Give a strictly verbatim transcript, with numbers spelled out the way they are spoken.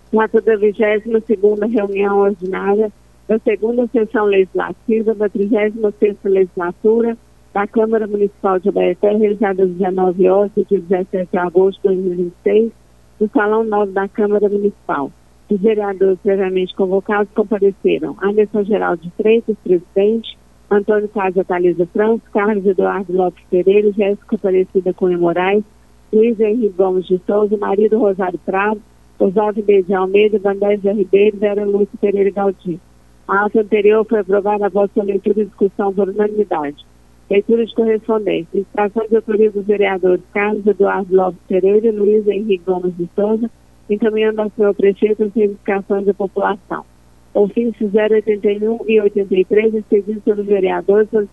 Trata da vigésima segunda reunião ordinária da segunda sessão legislativa da trigésima sexta legislatura da Câmara Municipal de Abaeté, realizada às dezenove horas, do dia dezessete de agosto de dois mil e vinte e seis, no Salão nove da Câmara Municipal. Os vereadores previamente convocados compareceram: Anderson Geraldo de Freitas, presidente; Antônio Cásio Thalisa Franco, Carlos Eduardo Lopes Pereira, Jéssica Aparecida Cunha Moraes, Luiz Henrique Gomes de Souza, Marido Rosário Prado, Oswaldo B. de Almeida, Vandésia Ribeiro, Vera Lúcia Pereira Galdino. A ata anterior foi aprovada a vossa leitura e discussão por unanimidade. Leitura de correspondência. Indicação de autoria dos vereadores Carlos Eduardo Lopes Pereira e Luiz Henrique Gomes de Souza, encaminhando ao senhor prefeito as reivindicações da população. Ofício zero oitenta e um e oitenta e três, expedidos pelos vereadores,